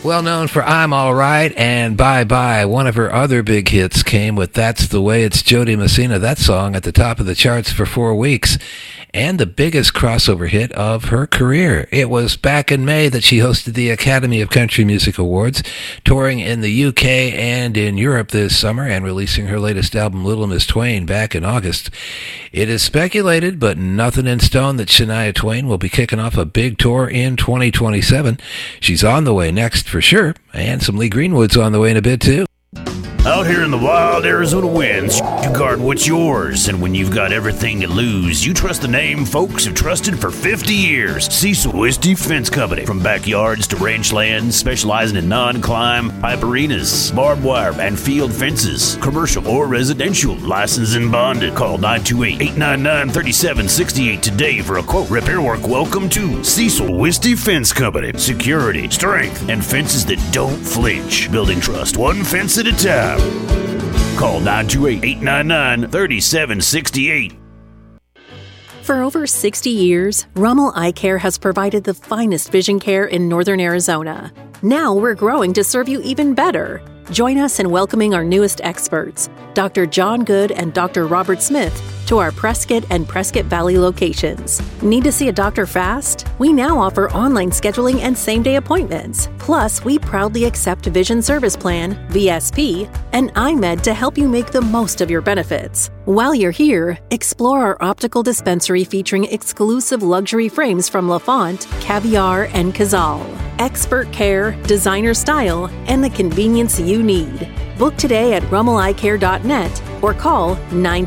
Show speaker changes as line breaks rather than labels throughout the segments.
Well known for I'm Alright and Bye Bye. One of her other big hits came with That's the Way It's Jody Messina. That song at the top of the charts for 4 weeks. And the biggest crossover hit of her career. It was back in May that she hosted the Academy of Country Music Awards, touring in the UK and in Europe this summer, and releasing her latest album, Little Miss Twain, back in August. It is speculated, but nothing in stone, that Shania Twain will be kicking off a big tour in 2027. She's on the way next for sure, and some Lee Greenwood's on the way in a bit too.
Out here in the wild Arizona winds, you guard what's yours, and when you've got everything to lose, you trust the name folks have trusted for 50 years. Cecil Wisty Fence Company. From backyards to ranch lands, specializing in non-climb, pipe arenas, barbed wire, and field fences. Commercial or residential, licensed and bonded. Call 928-899-3768 today for a quote. Repair work. Welcome to Cecil Wisty Fence Company. Security, strength, and fences that don't flinch. Building trust, one fence at a time. Call 928-899-3768.
For over 60 years, Rummel Eye Care has provided the finest vision care in Northern Arizona. Now we're growing to serve you even better. Join us in welcoming our newest experts, Dr. John Good and Dr. Robert Smith, to our Prescott and Prescott Valley locations. Need to see a doctor fast? We now offer online scheduling and same-day appointments. Plus, we proudly accept Vision Service Plan, VSP, and iMed to help you make the most of your benefits. While you're here, explore our optical dispensary featuring exclusive luxury frames from Lafont, Caviar, and Cazal. Expert care, designer style, and the convenience you need. Book today at rummeleyecare.net or call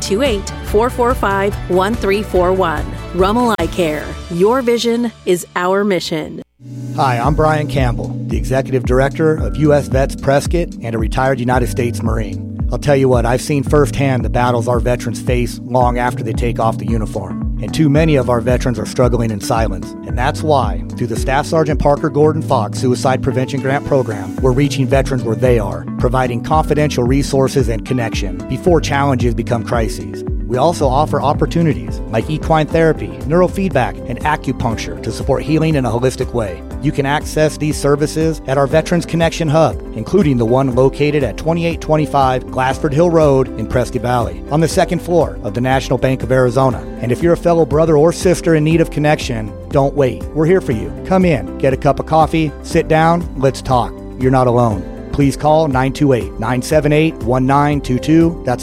928-445-1341. Rummel Eye Care. Your vision is our mission.
Hi, I'm Brian Campbell, the Executive Director of U.S. Vets Prescott and a retired United States Marine. I'll tell you what, I've seen firsthand the battles our veterans face long after they take off the uniform. And too many of our veterans are struggling in silence. And that's why, through the Staff Sergeant Parker Gordon Fox Suicide Prevention Grant Program, we're reaching veterans where they are, providing confidential resources and connection before challenges become crises. We also offer opportunities like equine therapy, neurofeedback, and acupuncture to support healing in a holistic way. You can access these services at our Veterans Connection Hub, including the one located at 2825 Glassford Hill Road in Prescott Valley, on the second floor of the National Bank of Arizona. And if you're a fellow brother or sister in need of connection, don't wait. We're here for you. Come in, get a cup of coffee, sit down, let's talk. You're not alone. Please call 928-978-1922. That's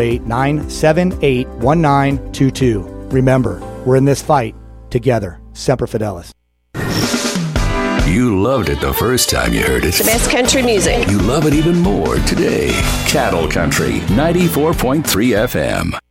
928-978-1922. Remember, we're in this fight together. Semper Fidelis.
You loved it the first time you heard it.
The best country music.
You love it even more today. Cattle Country, 94.3 FM.